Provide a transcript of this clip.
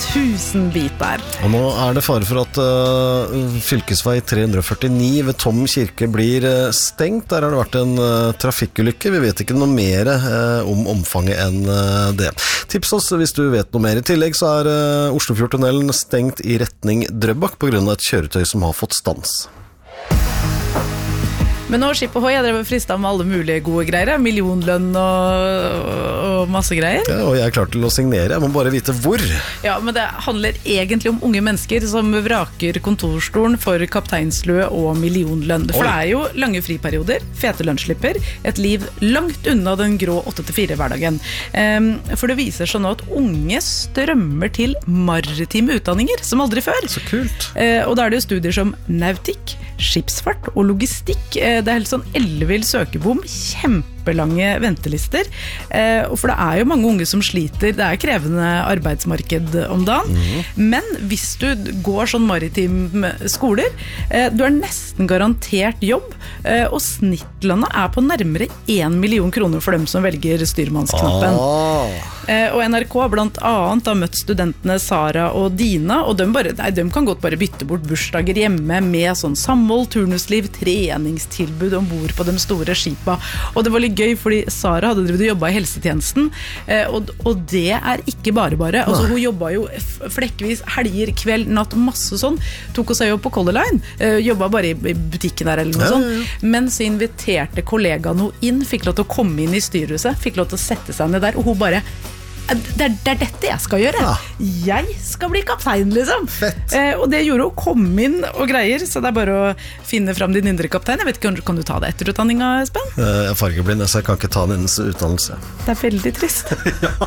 1000 bit der. Og nå det fare for at fylkesvei 349 ved Tom kirke blir stengt. Der har det vært en trafikkulykke. Vi vet ikke noe mer om omfanget enn det. Tips oss hvis du vet noe mer. I tillegg så Oslofjordtunnelen stengt i retning Drøbak på grunn av et kjøretøy som har fått stans. Men nå Skip Ahoy, jeg drev fristet med alle mulige gode greier, millionlønn og masse greier. Ja, og jeg klar til å signere, jeg må bare vite hvor. Ja, men det handler egentlig om unge mennesker som vraker kontorstolen for kapteinsløe og millionlønn. For det jo lange friperioder, fete lønnsslipper, et liv langt unna den grå 8-4-hverdagen. For det viser seg nå at unge strømmer til maritime utdanninger, som aldri før. Så kult. Og da det jo studier som nautikk, skipsfart og logistikk. Det helt sånn ellevill søkebom, kjempelange ventelister, for det jo mange unge som sliter, det krevende arbeidsmarked om dagen, men hvis du går sånn maritim skoler, du nesten garantert jobb, og snittlønnet på nærmere 1 million kroner for dem som velger styrmannsknappen. Og NRK blant annet har møtt studentene Sara og Dina, og de kan godt bare bytte bort bursdager hjemme med sånn samhold, turnusliv, treningstilbud ombord på de store skipa. Og det var litt gøy, fordi Sara hadde drevet og jobbet i helsetjenesten, og det ikke bare. Altså, hun jobbet jo flekkvis helger, kveld, natt, masse sånn. Tok seg jobb på Color Line, jobbet bare i butikken der eller noe sånt. Men så inviterte kollegaen hun inn, fikk lov til å komme inn i styrhuset, fikk lov til å sette seg ned der, og hun bare det dette jeg skal gjøre. Jeg skal bli kaptein, liksom. Fett. Og det gjorde hun, kom inn og greier, så det bare å finne fram din indre kaptein. Jeg vet ikke, kan du ta det etterutdanninga, Espen? Jeg fargeblind, så jeg kan ikke ta en eneste utdannelse. Det veldig trist. Ja.